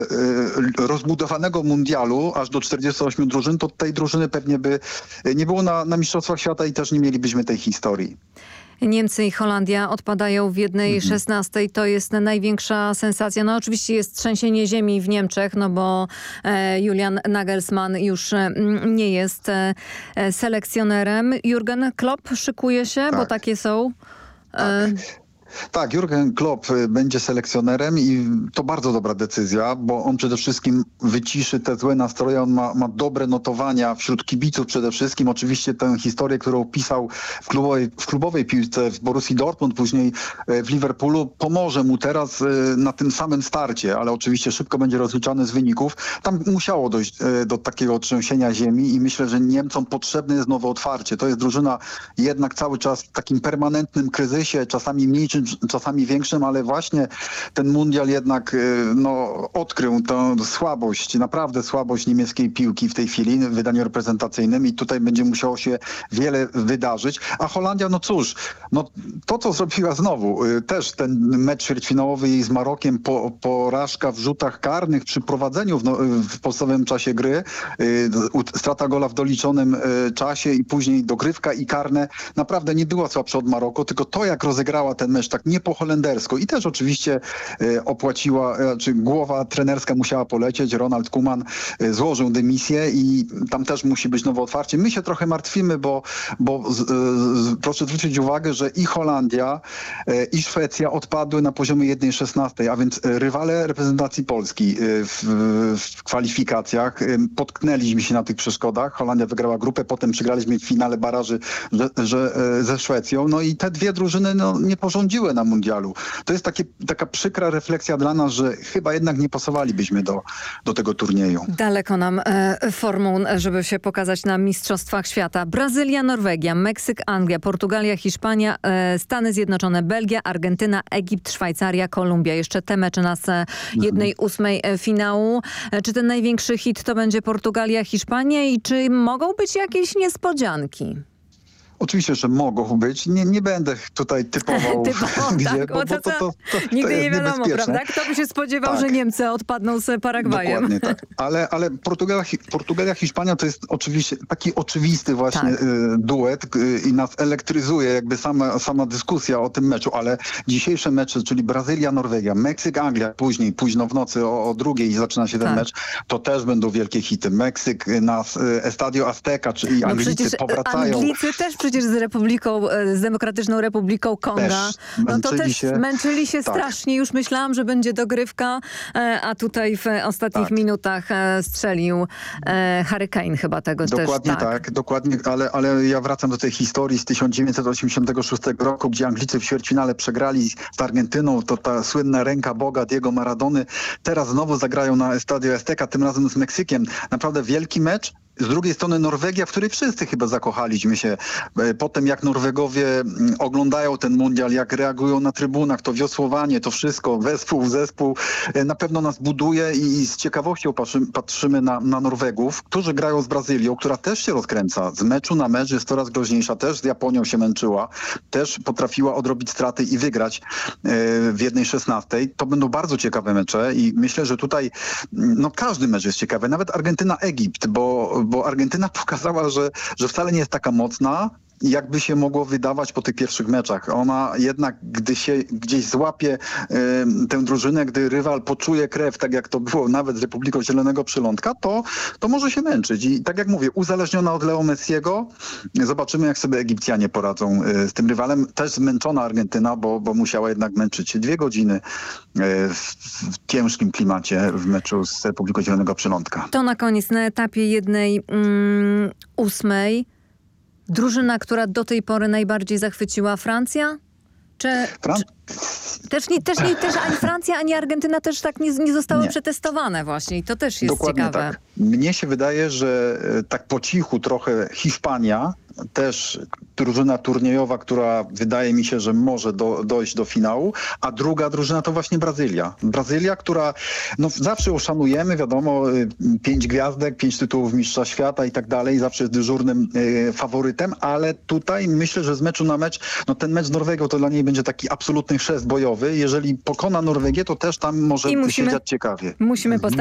rozbudowanego mundialu aż do 48 drużyn, to tej drużyny pewnie by nie było na Mistrzostwach Świata i też nie mielibyśmy tej historii. Niemcy i Holandia odpadają w 1/16. To jest największa sensacja. No oczywiście jest trzęsienie ziemi w Niemczech, no bo Julian Nagelsmann już nie jest selekcjonerem. Jurgen Klopp szykuje się, bo takie są... Tak, Jurgen Klopp będzie selekcjonerem i to bardzo dobra decyzja, bo on przede wszystkim wyciszy te złe nastroje, on ma dobre notowania wśród kibiców przede wszystkim. Oczywiście tę historię, którą pisał w klubowej piłce w Borussii Dortmund, później w Liverpoolu, pomoże mu teraz na tym samym starcie, ale oczywiście szybko będzie rozliczany z wyników. Tam musiało dojść do takiego trzęsienia ziemi i myślę, że Niemcom potrzebne jest nowe otwarcie. To jest drużyna jednak cały czas w takim permanentnym kryzysie, czasami mniejszym, czasami większym, ale właśnie ten mundial jednak odkrył tę słabość, naprawdę słabość niemieckiej piłki w tej chwili w wydaniu reprezentacyjnym i tutaj będzie musiało się wiele wydarzyć. A Holandia, to co zrobiła znowu, też ten mecz ćwierćfinałowy jej z Marokiem, porażka w rzutach karnych przy prowadzeniu w podstawowym czasie gry, strata gola w doliczonym czasie i później dogrywka i karne, naprawdę nie była słabsza od Maroku, tylko to jak rozegrała ten mecz tak nie po holendersku i też oczywiście opłaciła, czy głowa trenerska musiała polecieć. Ronald Koeman złożył dymisję i tam też musi być nowe otwarcie. My się trochę martwimy, bo proszę zwrócić uwagę, że i Holandia, i Szwecja odpadły na poziomie 1/16, a więc rywale reprezentacji Polski w kwalifikacjach. Potknęliśmy się na tych przeszkodach. Holandia wygrała grupę, potem przegraliśmy w finale baraży ze Szwecją. No i te dwie drużyny nie porządziły na mundialu. To jest taka przykra refleksja dla nas, że chyba jednak nie pasowalibyśmy do tego turnieju. Daleko nam formą, żeby się pokazać na Mistrzostwach Świata. Brazylia, Norwegia, Meksyk, Anglia, Portugalia, Hiszpania, Stany Zjednoczone, Belgia, Argentyna, Egipt, Szwajcaria, Kolumbia. Jeszcze te mecze nas 1/8 finału. Czy ten największy hit to będzie Portugalia, Hiszpania i czy mogą być jakieś niespodzianki? Oczywiście, że mogą być. Nie będę tutaj typował gdzie, tak, bo to nigdy jest nie wiadomo, niebezpieczne. prawda? Kto by się spodziewał, że Niemcy odpadną z Paragwajem? Dokładnie tak. Ale Portugalia, Hiszpania to jest oczywiście taki oczywisty właśnie duet i nas elektryzuje jakby sama dyskusja o tym meczu, ale dzisiejsze mecze, czyli Brazylia, Norwegia, Meksyk, Anglia, późno w nocy o 2:00 zaczyna się ten mecz, to też będą wielkie hity. Meksyk na Estadio Azteca, czyli Anglicy powracają. Anglicy też przecież z Demokratyczną Republiką Konga. Męczyli się strasznie. Już myślałam, że będzie dogrywka, a tutaj w ostatnich minutach strzelił Harry Kane chyba tego dokładnie też. Tak, dokładnie, ale ja wracam do tej historii z 1986 roku, gdzie Anglicy w ćwierćfinale przegrali z Argentyną. To ta słynna ręka Boga Diego Maradony. Teraz znowu zagrają na Estadio Azteca, tym razem z Meksykiem. Naprawdę wielki mecz. Z drugiej strony Norwegia, w której wszyscy chyba zakochaliśmy się. Potem jak Norwegowie oglądają ten mundial, jak reagują na trybunach, to wiosłowanie, to wszystko, zespół na pewno nas buduje i z ciekawością patrzymy na Norwegów, którzy grają z Brazylią, która też się rozkręca. Z meczu na mecz jest coraz groźniejsza. Też z Japonią się męczyła. Też potrafiła odrobić straty i wygrać w 1/16. To będą bardzo ciekawe mecze i myślę, że tutaj każdy mecz jest ciekawy. Nawet Argentyna-Egipt, bo Argentyna pokazała, że wcale nie jest taka mocna, jakby się mogło wydawać po tych pierwszych meczach. Ona jednak, gdy się gdzieś złapie tę drużynę, gdy rywal poczuje krew, tak jak to było nawet z Republiką Zielonego Przylądka, to może się męczyć. I tak jak mówię, uzależniona od Leo Messiego, zobaczymy jak sobie Egipcjanie poradzą z tym rywalem. Też zmęczona Argentyna, bo musiała jednak męczyć się 2 godziny w ciężkim klimacie w meczu z Republiką Zielonego Przylądka. To na koniec, na etapie 1/8 drużyna, która do tej pory najbardziej zachwyciła, Francja? Też ani Francja, ani Argentyna też tak nie zostały przetestowane właśnie i to też jest dokładnie ciekawe. Tak. Mnie się wydaje, że tak po cichu trochę Hiszpania też drużyna turniejowa, która wydaje mi się, że może dojść do finału, a druga drużyna to właśnie Brazylia. Brazylia, która no, zawsze uszanujemy, wiadomo, 5 gwiazdek, 5 tytułów mistrza świata i tak dalej, zawsze jest dyżurnym faworytem, ale tutaj myślę, że z meczu na mecz, no ten mecz z Norwegią to dla niej będzie taki absolutny chrzest bojowy. Jeżeli pokona Norwegię, to też tam może I musimy się dziać ciekawie. Musimy